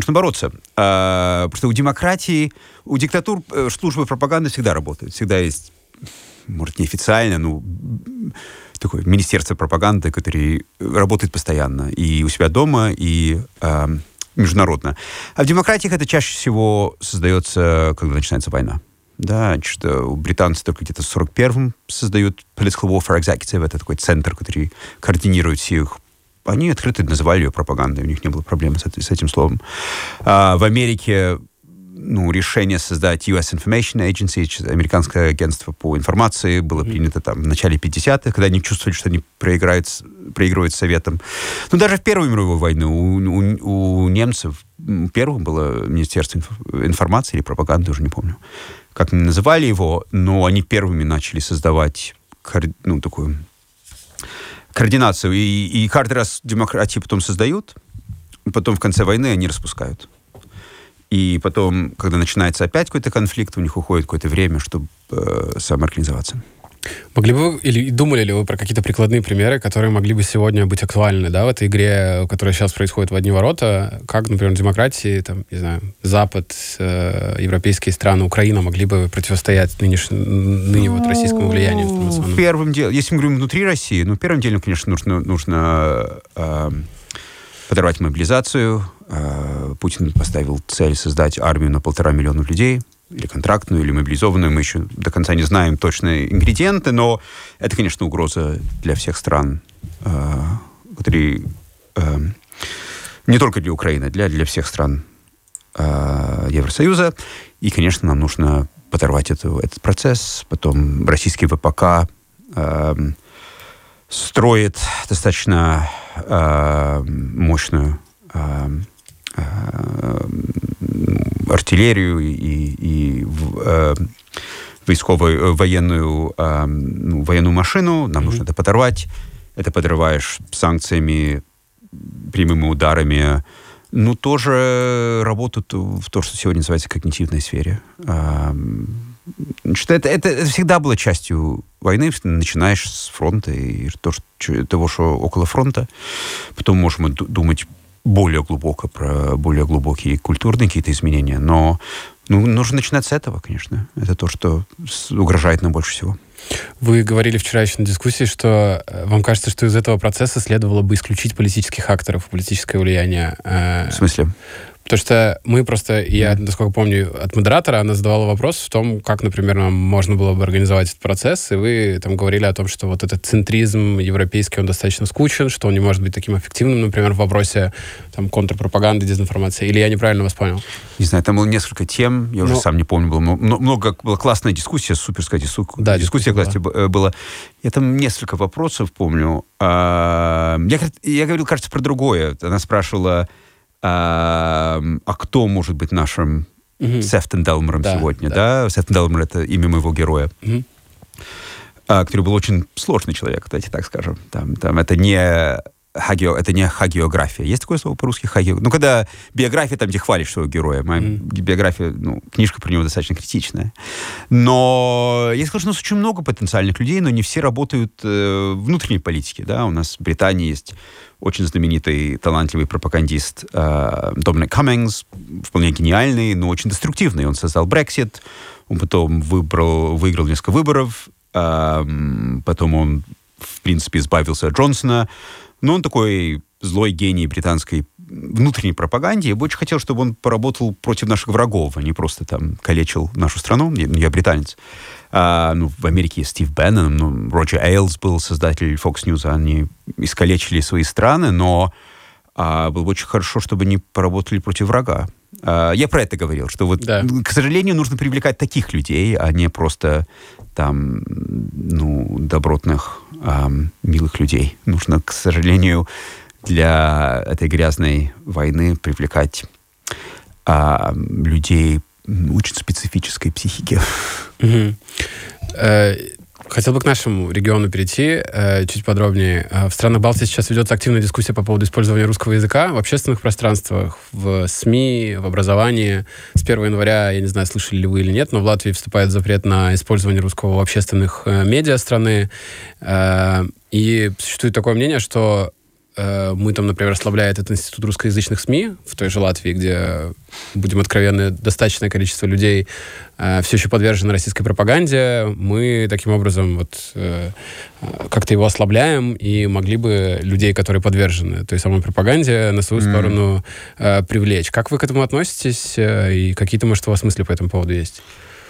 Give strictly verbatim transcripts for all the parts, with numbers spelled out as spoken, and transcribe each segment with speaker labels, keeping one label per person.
Speaker 1: нужно бороться. А, потому что у демократии, у диктатур службы пропаганды всегда работают. Всегда есть, может, неофициально, ну, такое министерство пропаганды, которое работает постоянно. И у себя дома, и а, международно. А в демократиях это чаще всего создается, когда начинается война. Да, что британцы только где-то в сорок первом создают Political Warfare Executive, это такой центр, который координирует всех. Они открыто называли ее пропагандой, у них не было проблем с, с этим словом. А в Америке ну, решение создать ю эс Information Agency, американское агентство по информации, было mm-hmm. принято там в начале пятидесятых, когда они чувствовали, что они проиграют, проигрывают Советам. Но даже в Первую мировую войну у, у, у немцев первым было Министерство информации или пропаганды, уже не помню, как они называли его, но они первыми начали создавать ну, такую координацию. И, и каждый раз демократии потом создают, потом в конце войны они распускают. И потом, когда начинается опять какой-то конфликт, у них уходит какое-то время, чтобы э, самоорганизоваться.
Speaker 2: Могли бы вы, или думали ли вы про какие-то прикладные примеры, которые могли бы сегодня быть актуальны, да, в этой игре, которая сейчас происходит в одни ворота, как, например, демократии, там, не знаю, Запад, э, европейские страны, Украина могли бы противостоять нынеш... ныне вот российскому влиянию информационному?
Speaker 1: Первым делом, если мы говорим внутри России, ну, первым делом, конечно, нужно, нужно э, подорвать мобилизацию. Э, Путин поставил цель создать армию на полтора миллиона людей, или контрактную, или мобилизованную. Мы еще до конца не знаем точные ингредиенты, но это, конечно, угроза для всех стран, э, которые... Э, не только для Украины, для, для всех стран э, Евросоюза. И, конечно, нам нужно подорвать эту, этот процесс. Потом российский вэ пэ ка э, строит достаточно э, мощную э, артиллерию и, и э, войсковую, военную, э, ну, военную машину. Нам mm-hmm. нужно это подорвать. Это подрываешь санкциями, прямыми ударами. Ну, тоже работают в то, что сегодня называется когнитивной сфере. Э, значит, это, это, это всегда было частью войны. Начинаешь с фронта и то, что, того, что около фронта. Потом можем думать более глубоко, про более глубокие культурные какие-то изменения. Но ну, нужно начинать с этого, конечно. Это то, что угрожает нам больше всего.
Speaker 2: Вы говорили вчера еще на дискуссии, что вам кажется, что из этого процесса следовало бы исключить политических акторов, политическое влияние.
Speaker 1: В смысле?
Speaker 2: Потому что мы просто, я, насколько помню, от модератора, она задавала вопрос в том, как, например, нам можно было бы организовать этот процесс, и вы там говорили о том, что вот этот центризм европейский, он достаточно скучен, что он не может быть таким эффективным, например, в вопросе там, контрпропаганды, дезинформации. Или я неправильно вас понял?
Speaker 1: Не знаю, там было несколько тем, я уже Но... сам не помню, было много, была классная дискуссия, суперская дискуссия, да, дискуссия классная была. была. Я там несколько вопросов помню. Я, я говорил, кажется, про другое. Она спрашивала, А, а кто может быть нашим mm-hmm. Сефтон Делмером да, сегодня, да? да? Сефтон Делмер — это имя моего героя, mm-hmm. а, который был очень сложный человек, давайте так скажем. Там, там, это не хагио, это не хагиография. Есть такое слово по-русски? Хагио? Ну, когда биография, там, где хвалишь своего героя. Моя mm-hmm. биография, ну, книжка про него достаточно критичная. Но я скажу, что у нас очень много потенциальных людей, но не все работают э, в внутренней политике, да? У нас в Британии есть очень знаменитый, талантливый пропагандист э, Доминик Каммингс, вполне гениальный, но очень деструктивный. Он создал Brexit, он потом выбрал, выиграл несколько выборов, э, потом он, в принципе, избавился от Джонсона. Но он такой злой гений британской внутренней пропаганде. Я бы очень хотел, чтобы он поработал против наших врагов, а не просто там калечил нашу страну. Я, я британец. А, ну, в Америке есть Стив Беннон, ну, Роджер Эйлс был создатель Fox News. Они искалечили свои страны, но а, было бы очень хорошо, чтобы они поработали против врага. А, я про это говорил, что вот, да. к сожалению, нужно привлекать таких людей, а не просто там, ну, добротных, а, милых людей. Нужно, к сожалению, для этой грязной войны привлекать а, людей очень специфической психики.
Speaker 2: Угу. Хотел бы к нашему региону перейти э, чуть подробнее. В странах Балтии сейчас ведется активная дискуссия по поводу использования русского языка в общественных пространствах, в СМИ, в образовании. С первого января, я не знаю, слышали ли вы или нет, но в Латвии вступает запрет на использование русского в общественных э, медиа страны. Э, и существует такое мнение, что э, мы там, например, ослабляя этот институт русскоязычных СМИ в той же Латвии, где, будем откровенны, достаточное количество людей э, все еще подвержены российской пропаганде, мы таким образом вот э, как-то его ослабляем и могли бы людей, которые подвержены той самой пропаганде, на свою mm. сторону э, привлечь. Как вы к этому относитесь? Э, и какие-то, может, у вас мысли по этому поводу есть?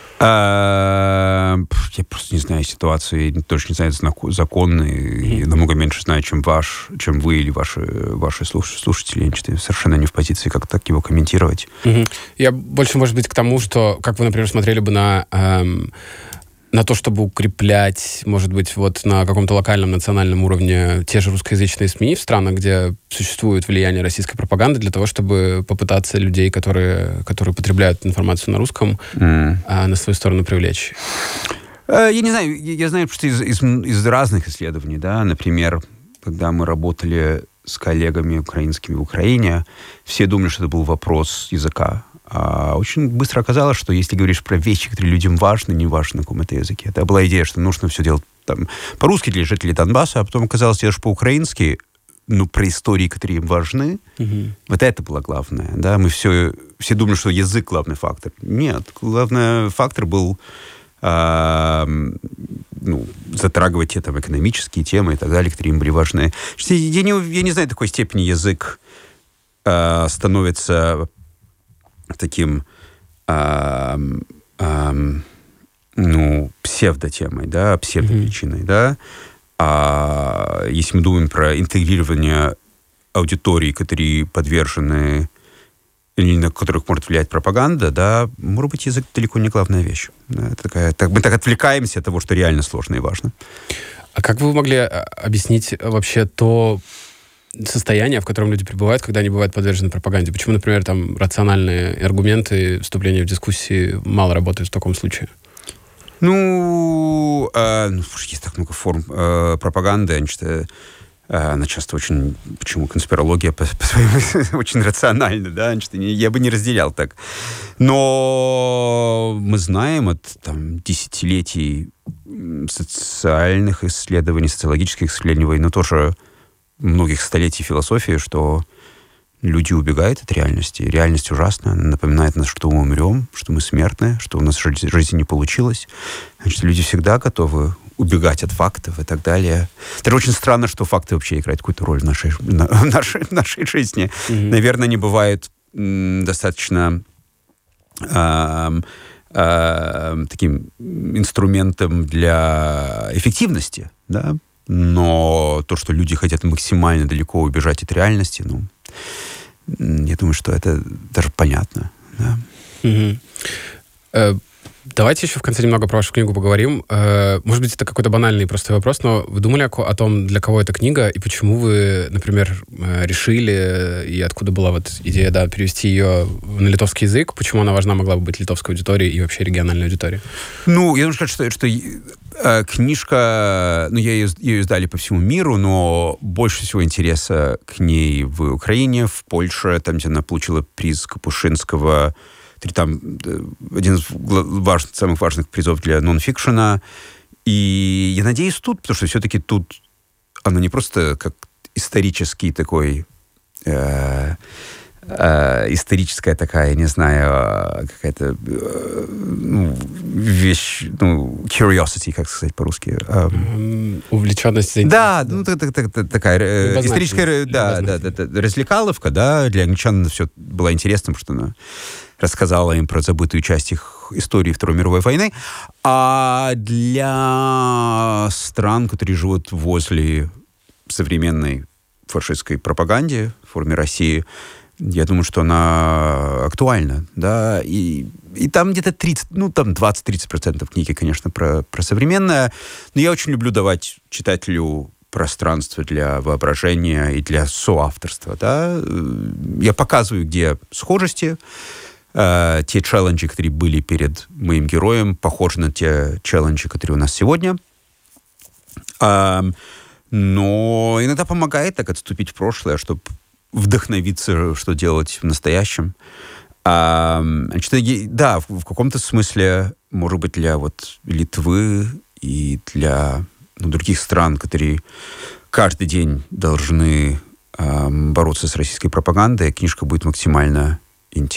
Speaker 1: Я просто не знаю ситуации, точно не знаю законы, mm-hmm. и намного меньше знаю, чем ваш, чем вы или ваши, ваши слушатели. Я совершенно не в позиции как так его комментировать.
Speaker 2: Mm-hmm. Я больше, может быть, к тому, что, как вы, например, смотрели бы на... Эм, на то, чтобы укреплять, может быть, вот на каком-то локальном национальном уровне те же русскоязычные СМИ в странах, где существует влияние российской пропаганды, для того, чтобы попытаться людей, которые, которые потребляют информацию на русском, mm. на свою сторону привлечь?
Speaker 1: Я не знаю, я знаю, что из, из, из разных исследований, да, например, когда мы работали с коллегами украинскими в Украине, все думали, что это был вопрос языка. А очень быстро оказалось, что если говоришь про вещи, которые людям важны, не важно, на каком это языке. Это была идея, что нужно все делать там, по-русски для жителей Донбасса, а потом оказалось, делаешь по-украински, ну, про истории, которые им важны. Mm-hmm. Вот это было главное. Да? Мы все, все думали, что язык главный фактор. Нет, главный фактор был а, ну, затрагивать те там, экономические темы и так далее, которые им были важны. Я не, я не знаю, в какой степени язык а, становится таким а, а, ну, псевдотемой, да, псевдопричиной, mm-hmm. да. А если мы думаем про интегрирование аудитории, которые подвержены или на которых может влиять пропаганда, да, может быть, язык далеко не главная вещь. Да, это такая, так, мы так отвлекаемся от того, что реально сложно и важно.
Speaker 2: А как вы могли объяснить вообще то состояние, в котором люди пребывают, когда они бывают подвержены пропаганде? Почему, например, там рациональные аргументы, вступления в дискуссии мало работают в таком случае?
Speaker 1: Ну, э, ну есть так много форм э, пропаганды. Они что, э, она часто очень, почему конспирология по, по своему, очень рациональна, да? Значит, я бы не разделял так. Но мы знаем от там, десятилетий социальных исследований, социологических исследований, но тоже многих столетий философии, что люди убегают от реальности. Реальность ужасна. Она напоминает нас, что мы умрем, что мы смертны, что у нас в жизни не получилось. Значит, люди всегда готовы убегать от фактов и так далее. Это очень странно, что факты вообще играют какую-то роль в нашей, в нашей, в нашей жизни. Mm-hmm. Наверное, они бывают м, достаточно э, э, таким инструментом для эффективности, да? Но то, что люди хотят максимально далеко убежать от реальности, ну, я думаю, что это даже понятно. Да?
Speaker 2: Mm-hmm. Uh... Давайте еще в конце немного про вашу книгу поговорим. Может быть, это какой-то банальный простой вопрос, но вы думали о том, для кого эта книга, и почему вы, например, решили, и откуда была вот идея, да, перевести ее на литовский язык, почему она важна могла бы быть литовской аудитории и вообще региональной аудитории?
Speaker 1: Ну, я должен сказать, что, что книжка, ну, я ее, ее издали по всему миру, но больше всего интереса к ней в Украине, в Польше, там, где она получила приз Капушинского, там один из важных, самых важных призов для нон-фикшена. И я надеюсь тут, потому что все-таки тут она не просто как исторический такой, э, э, историческая такая, не знаю, какая-то э, ну, вещь, ну, curiosity, как сказать по-русски.
Speaker 2: Э, Увлеченность.
Speaker 1: Да, ну, так, так, так, такая э, историческая, да, да, да, да, развлекаловка, да, для англичан все было интересно, потому что она рассказала им про забытую часть их истории Второй мировой войны. А для стран, которые живут возле современной фашистской пропаганды в форме России, я думаю, что она актуальна. Да? И, и там где-то тридцать, ну, там двадцать-тридцать процентов книги, конечно, про, про современное. Но я очень люблю давать читателю пространство для воображения и для соавторства. Да? Я показываю, где схожести. Uh, те челленджи, которые были перед моим героем, похожи на те челленджи, которые у нас сегодня. Uh, но иногда помогает так отступить в прошлое, чтобы вдохновиться, что делать в настоящем. Uh, значит, да, в, в каком-то смысле, может быть, для вот Литвы и для ну, других стран, которые каждый день должны бороться с российской пропагандой. Книжка будет максимально